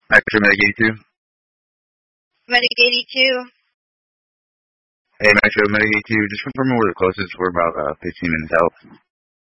Metro Medic 82. Medic 82. Hey, Metro Medic 82, just confirm where the closest. We're about 15 minutes out.